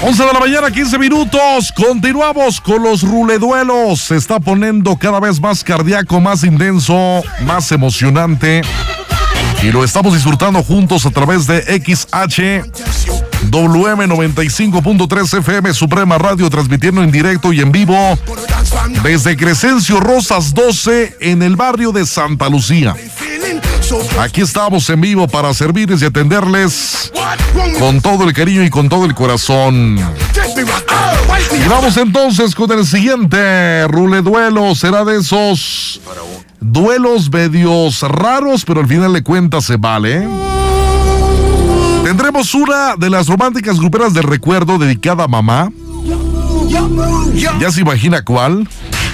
11 de la mañana, 15 minutos. Continuamos con los ruleduelos. Se está poniendo cada vez más cardíaco, más intenso, más emocionante. Y lo estamos disfrutando juntos a través de XH WM 95.3 FM Suprema Radio, transmitiendo en directo y en vivo desde Crescencio Rosas 12 en el barrio de Santa Lucía. Aquí estamos en vivo para servirles y atenderles con todo el cariño y con todo el corazón. Y vamos entonces con el siguiente ruleduelo. Será de esos duelos medios raros, pero al final de cuentas se vale. Tendremos una de las románticas gruperas del recuerdo dedicada a mamá. ¿Ya se imagina cuál?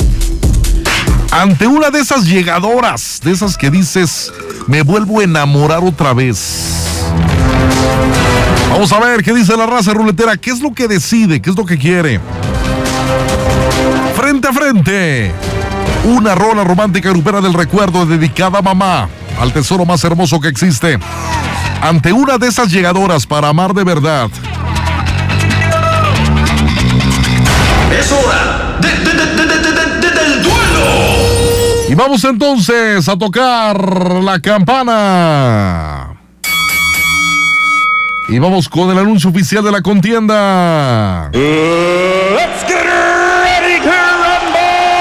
Ante una de esas llegadoras, de esas que dices, me vuelvo a enamorar otra vez. Vamos a ver qué dice la raza ruletera, qué es lo que decide, qué es lo que quiere. Frente a frente, una rola romántica grupera del recuerdo dedicada a mamá, al tesoro más hermoso que existe. Ante una de esas llegadoras para amar de verdad. Es hora del duelo. Y vamos entonces a tocar la campana. Y vamos con el anuncio oficial de la contienda. Let's get ready to rumble.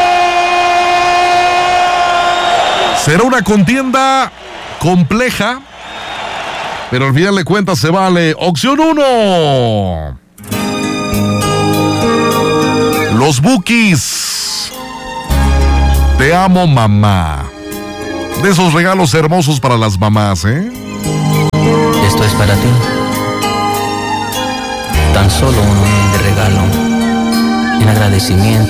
Será una contienda compleja, pero al final de cuentas se vale. Opción 1. Los Bukis. Te amo, mamá. De esos regalos hermosos para las mamás, ¿eh? Esto es para ti. Tan solo un humilde regalo en agradecimiento